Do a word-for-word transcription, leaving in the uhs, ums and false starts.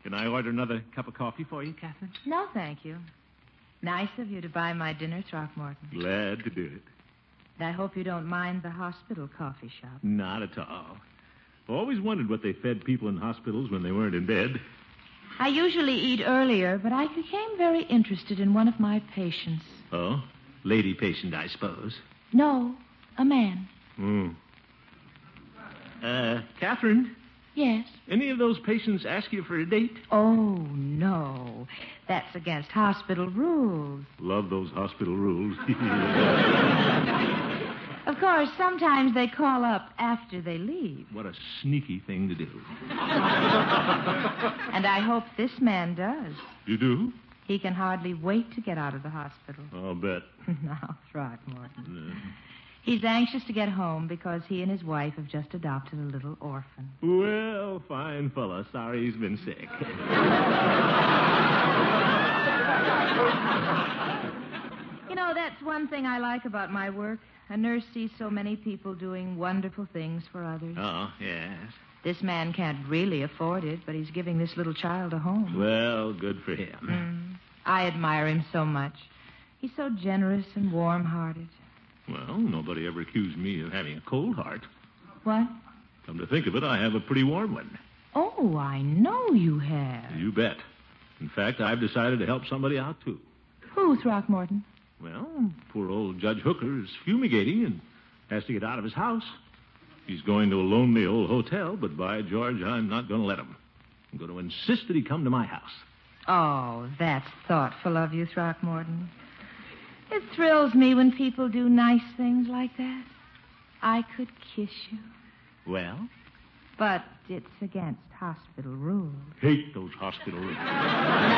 Can I order another cup of coffee for you, Catherine? No, thank you. Nice of you to buy my dinner, Throckmorton. Glad to do it. I hope you don't mind the hospital coffee shop. Not at all. Always wondered what they fed people in hospitals when they weren't in bed. I usually eat earlier, but I became very interested in one of my patients. Oh? Lady patient, I suppose. No, a man. Hmm. Uh, Catherine? Yes? Any of those patients ask you for a date? Oh, no. That's against hospital rules. Love those hospital rules. Of course, sometimes they call up after they leave. What a sneaky thing to do. And I hope this man does. You do? He can hardly wait to get out of the hospital. I'll bet. Now, Throckmorton. Uh, He's anxious to get home because he and his wife have just adopted a little orphan. well, fine fella. Sorry he's been sick. You know, that's one thing I like about my work. A nurse sees so many people doing wonderful things for others. Oh, yes. This man can't really afford it, but he's giving this little child a home. Well, good for him. Mm. I admire him so much. He's so generous and warm-hearted. Well, nobody ever accused me of having a cold heart. What? Come to think of it, I have a pretty warm one. Oh, I know you have. You bet. In fact, I've decided to help somebody out, too. Who, Throckmorton? Well, poor old Judge Hooker is fumigating and has to get out of his house. He's going to a lonely old hotel, but by George, I'm not going to let him. I'm going to insist that he come to my house. Oh, that's thoughtful of you, Throckmorton. It thrills me when people do nice things like that. I could kiss you. Well? But it's against hospital rules. Hate those hospital rules.